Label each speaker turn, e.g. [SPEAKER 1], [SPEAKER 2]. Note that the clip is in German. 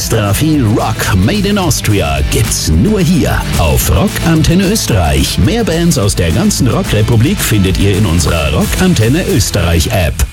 [SPEAKER 1] Extra viel Rock made in Austria gibt's nur hier auf Rockantenne Österreich. Mehr Bands aus der ganzen Rockrepublik findet ihr in unserer Rockantenne Österreich App.